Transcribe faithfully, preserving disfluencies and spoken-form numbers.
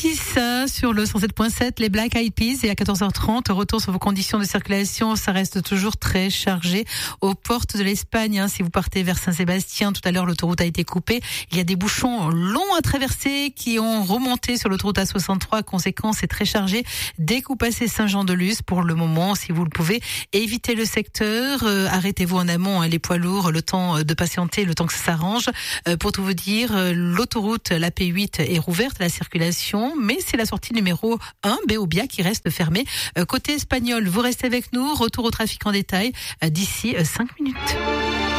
Otis hein, sur le cent sept virgule sept, les Black Eyed Peas, et à quatorze heures trente, retour sur vos conditions de circulation. Ça reste toujours très chargé aux portes de l'Espagne. Hein, si vous partez vers Saint-Sébastien, tout à l'heure l'autoroute a été coupée. Il y a des bouchons longs à traverser qui ont remonté sur l'autoroute A soixante-trois. Conséquence, c'est très chargé dès que vous passez Saint-Jean-de-Luz. Pour le moment, si vous le pouvez, évitez le secteur. Euh, arrêtez-vous en amont, hein, les poids lourds, le temps de patienter, le temps que ça s'arrange. Euh, pour tout vous dire, euh, l'autoroute, la P huit, est rouverte à la circulation, mais c'est la sortie numéro un, Béobia, qui reste fermée. Euh, côté espagnol, vous restez avec nous. Retour au trafic en détail euh, d'ici euh, cinq minutes.